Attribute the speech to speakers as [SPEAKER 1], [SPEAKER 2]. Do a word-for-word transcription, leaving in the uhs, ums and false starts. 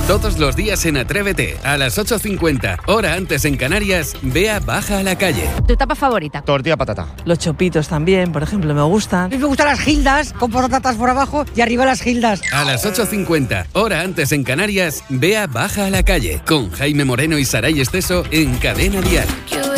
[SPEAKER 1] Todos los días en Atrévete, a las ocho cincuenta, hora antes en Canarias, Bea baja a la calle.
[SPEAKER 2] ¿Tu etapa favorita?
[SPEAKER 3] Tortilla patata.
[SPEAKER 4] Los chopitos también, por ejemplo, me gustan.
[SPEAKER 5] A mí me gustan las gildas, con patatas por abajo y arriba las gildas.
[SPEAKER 1] A las ocho cincuenta, hora antes en Canarias, Bea baja a la calle, con Jaime Moreno y Saray Esteso en Cadena Dial.